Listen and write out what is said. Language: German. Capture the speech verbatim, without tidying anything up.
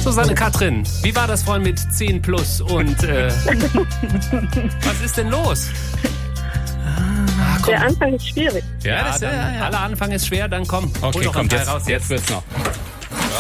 Susanne Katrin, wie war das vorhin mit zehn plus und äh, was ist denn los? Ah, komm. Der Anfang ist schwierig. Ja, Ja, das, dann, ja, ja. Aller Anfang ist schwer, dann komm. Okay, hol noch komm, einen Teil jetzt, raus jetzt wird's noch.